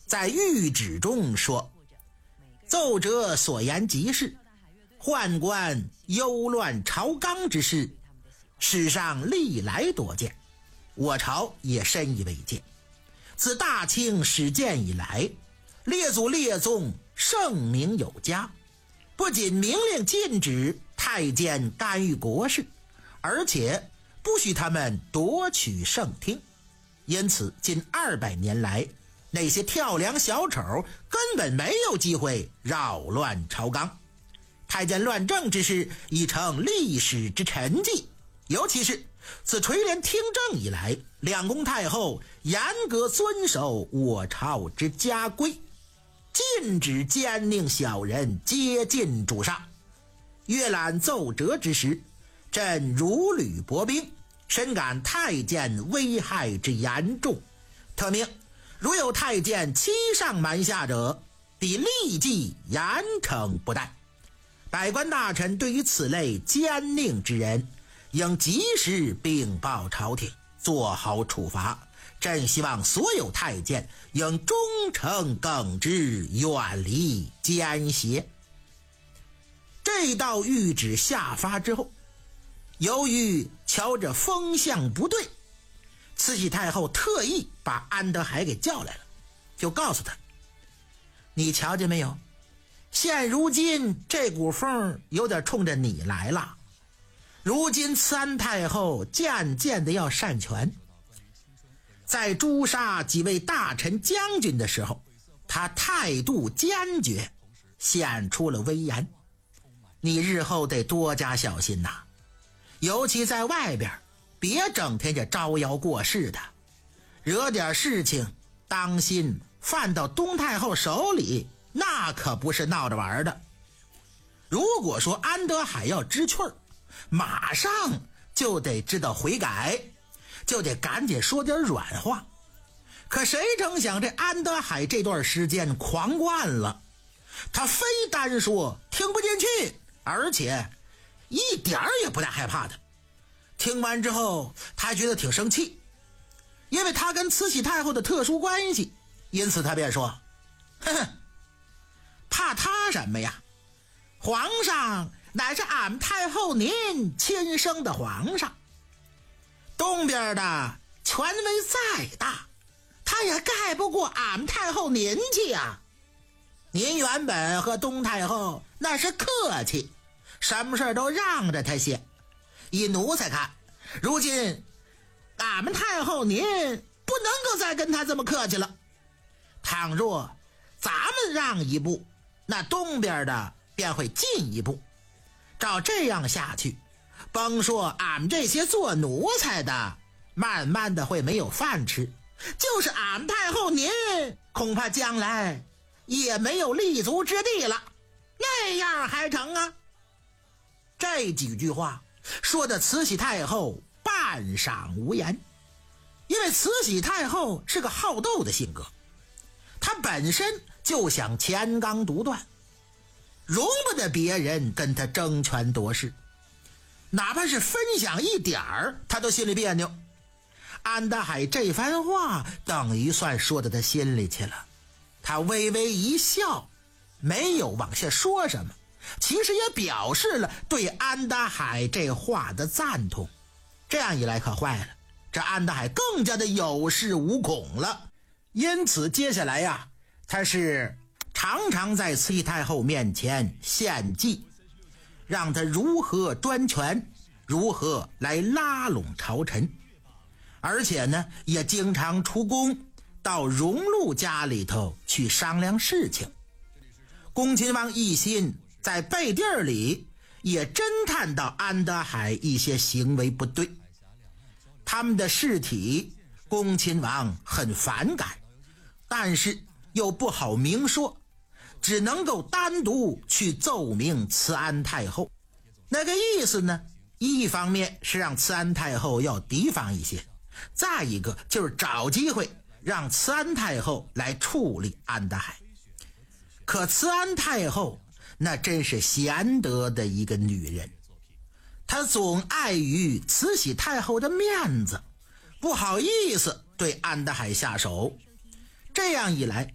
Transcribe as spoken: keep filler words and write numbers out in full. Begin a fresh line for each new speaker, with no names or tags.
在谕旨中说，奏者所言极是，宦官忧乱朝纲之事，史上历来多见，我朝也深以为戒。自大清始建以来，列祖列宗圣明有加，不仅明令禁止太监干预国事，而且不许他们夺取圣听。因此近二百年来，那些跳梁小丑根本没有机会扰乱朝纲。太监乱政之事已成历史之沉寂，尤其是自垂帘听政以来，两宫太后严格遵守我朝之家规，禁止奸佞小人接近主上。阅览奏折之时，朕如履薄冰，深感太监危害之严重，特命如有太监欺上瞒下者，必立即严惩不贷。百官大臣对于此类奸佞之人，应及时禀报朝廷，做好处罚。朕希望所有太监应忠诚耿直，远离奸邪。这道谕旨下发之后，由于瞧着风向不对，慈禧太后特意把安德海给叫来了，就告诉他，你瞧见没有，现如今这股风有点冲着你来了。如今慈安太后渐渐的要擅权，在诛杀几位大臣将军的时候，他态度坚决，显出了威严。你日后得多加小心呐，尤其在外边，别整天就招摇过市的，惹点事情，当心犯到东太后手里，那可不是闹着玩的。如果说安德海要知趣儿，马上就得知道悔改，就得赶紧说点软话。可谁成想这安德海这段时间狂惯了，他非单说听不进去，而且一点儿也不带害怕的。听完之后他觉得挺生气，因为他跟慈禧太后的特殊关系，因此他便说，哼哼，怕他什么呀，皇上乃是俺太后您亲生的皇上，东边的权威再大，他也盖不过俺太后您去啊。您原本和东太后那是客气，什么事都让着他些，以奴才看，如今俺们太后您不能够再跟他这么客气了。倘若咱们让一步，那东边的便会进一步。照这样下去，甭说俺们这些做奴才的慢慢的会没有饭吃，就是俺们太后您恐怕将来也没有立足之地了，那样还成啊？这几句话说的慈禧太后半晌无言，因为慈禧太后是个好斗的性格，她本身就想乾纲独断，容不得别人跟她争权夺势，哪怕是分享一点儿她都心里别扭。安德海这番话等于算说到她心里去了，她微微一笑，没有往下说什么，其实也表示了对安德海这话的赞同。这样一来可坏了，这安德海更加的有恃无恐了。因此接下来呀，他是常常在慈禧太后面前献计，让他如何专权，如何来拉拢朝臣。而且呢，也经常出宫到荣禄家里头去商量事情。恭亲王奕欣在背地里也侦探到安德海一些行为不对，他们的事体恭亲王很反感，但是又不好明说，只能够单独去奏明慈安太后。那个意思呢，一方面是让慈安太后要提防一些，再一个就是找机会让慈安太后来处理安德海。可慈安太后那真是贤德的一个女人，她总碍于慈禧太后的面子，不好意思对安德海下手。这样一来，